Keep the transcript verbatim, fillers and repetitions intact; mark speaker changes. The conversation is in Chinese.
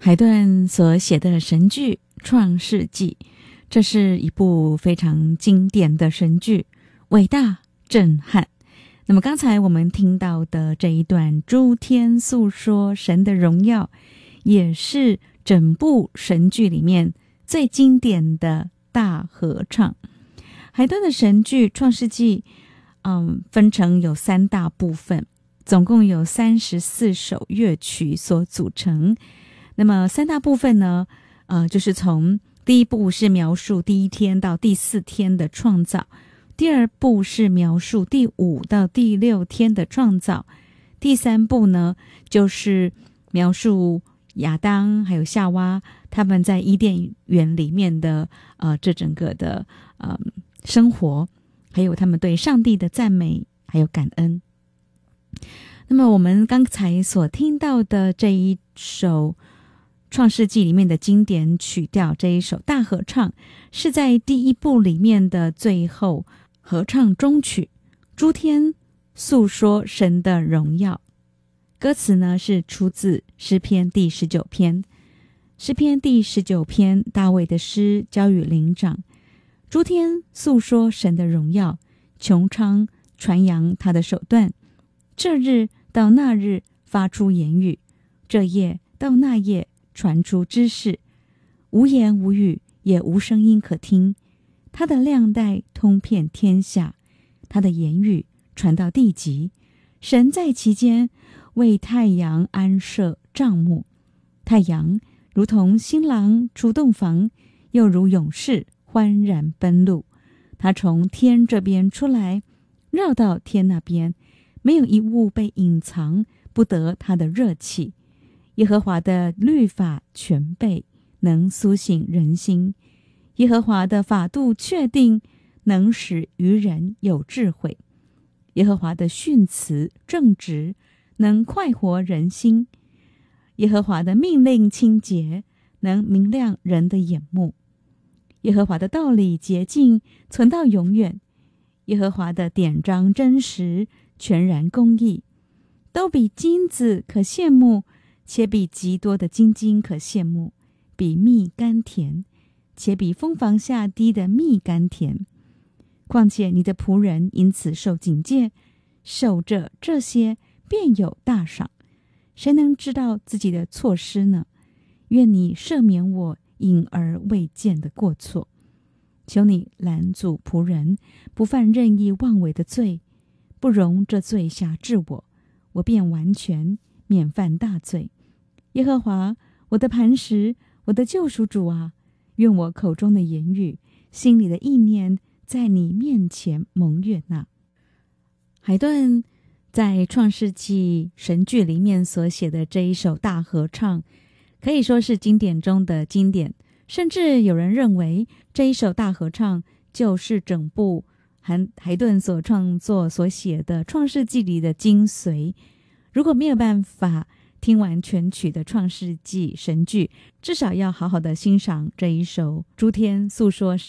Speaker 1: 海顿所写的神剧《创世纪》，这是一部非常经典的神剧，伟大震撼。那么刚才我们听到的这一段诸天诉说神的荣耀，也是整部神剧里面最经典的大合唱。海顿的神剧《创世纪》嗯，分成有三大部分，总共有三十四首乐曲所组成。那么三大部分呢，呃，就是从第一部是描述第一天到第四天的创造，第二部是描述第五到第六天的创造，第三部呢就是描述亚当还有夏娃他们在伊甸园里面的呃这整个的呃生活，还有他们对上帝的赞美还有感恩。那么我们刚才所听到的这一首创世纪里面的经典曲调，这一首大合唱，是在第一部里面的最后合唱中曲，诸天诉说神的荣耀。歌词呢是出自诗篇第十九篇。诗篇第十九篇，大卫的诗交与灵长，诸天诉说神的荣耀，穹苍传扬他的手段。这日到那日发出言语，这夜到那夜传出知识，无言无语，也无声音可听。他的亮带通遍天下，他的言语传到地极。神在其间为太阳安设帐幕，太阳如同新郎出洞房，又如勇士欢然奔路。他从天这边出来，绕到天那边，没有一物被隐藏，不得他的热气。耶和华的律法全备，能苏醒人心。耶和华的法度确定，能使愚人有智慧。耶和华的训词正直，能快活人心。耶和华的命令清洁，能明亮人的眼目。耶和华的道理洁净，存到永远。耶和华的典章真实，全然公义，都比金子可羡慕，且比极多的金金可羡慕，比蜜甘甜，且比蜂房下滴的蜜甘甜。况且你的仆人因此受警戒，守着这些便有大赏。谁能知道自己的错失呢？愿你赦免我隐而未见的过错。求你拦阻仆人不犯任意妄为的罪，不容这罪辖制我，我便完全免犯大罪。耶和华，我的磐石，我的救赎主啊，愿我口中的言语，心里的意念，在你面前蒙悦纳。海顿在创世纪神剧里面所写的这一首大合唱，可以说是经典中的经典，甚至有人认为这一首大合唱就是整部海顿所创作所写的创世纪里的精髓。如果没有办法听完全曲的创世纪神剧，至少要好好的欣赏这一首诸天诉说